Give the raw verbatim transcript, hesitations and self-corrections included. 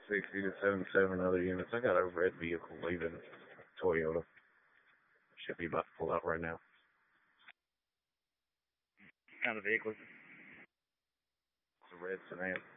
sixty to seventy-seven other units. I got a red vehicle leaving Toyota. Should be about to pull out right now. What kind of vehicle is it? It's a red sedan.